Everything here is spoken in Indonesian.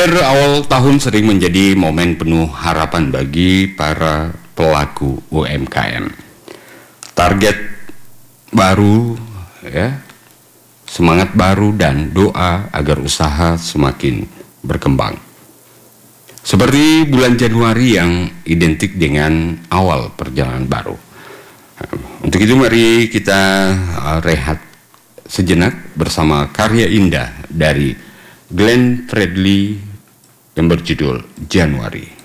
Akhir awal tahun sering menjadi momen penuh harapan bagi para pelaku UMKM. Target baru, ya, semangat baru dan doa agar usaha semakin berkembang. Seperti bulan Januari yang identik dengan awal perjalanan baru. Untuk itu mari kita rehat sejenak bersama karya indah dari Glenn Fredly yang berjudul Januari.